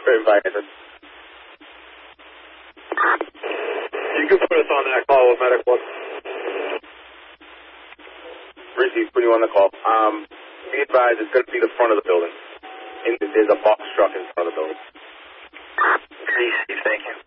Advisor. You can put us on that call with medical. Receive, put you on the call. Be advised, it's going to be the front of the building. There's a box truck in front of the building. Receive, thank you.